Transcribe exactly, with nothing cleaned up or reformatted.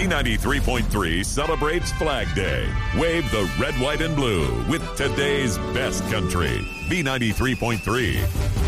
ninety-three point three celebrates Flag Day. Wave the red, white, and blue with today's best country. B ninety-three point three.